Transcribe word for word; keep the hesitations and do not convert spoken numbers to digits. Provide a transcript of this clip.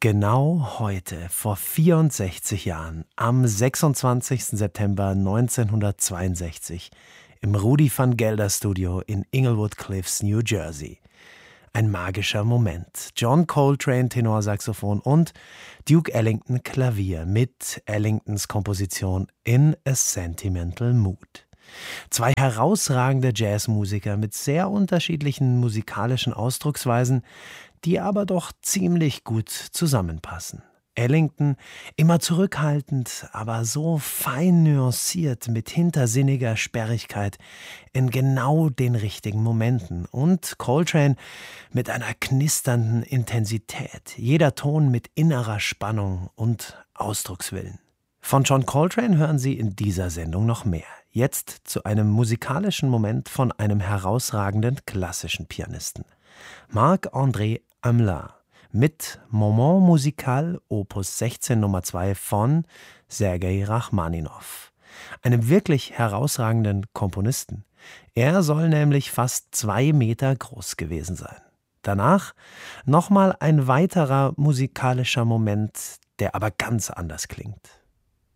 Genau heute, vor vierundsechzig Jahren, am sechsundzwanzigsten September neunzehnhundertzweiundsechzig, im Rudy van Gelder Studio in Inglewood Cliffs, New Jersey. Ein magischer Moment. John Coltrane, Tenorsaxophon und Duke Ellington, Klavier mit Ellingtons Komposition In a Sentimental Mood. Zwei herausragende Jazzmusiker mit sehr unterschiedlichen musikalischen Ausdrucksweisen, die aber doch ziemlich gut zusammenpassen. Ellington immer zurückhaltend, aber so fein nuanciert mit hintersinniger Sperrigkeit in genau den richtigen Momenten. Und Coltrane mit einer knisternden Intensität, jeder Ton mit innerer Spannung und Ausdruckswillen. Von John Coltrane hören Sie in dieser Sendung noch mehr. Jetzt zu einem musikalischen Moment von einem herausragenden klassischen Pianisten. Marc-André Hamelin mit Moment Musical Opus sechzehn Nummer zwei von Sergei Rachmaninow, einem wirklich herausragenden Komponisten. Er soll nämlich fast zwei Meter groß gewesen sein. Danach nochmal ein weiterer musikalischer Moment, der aber ganz anders klingt.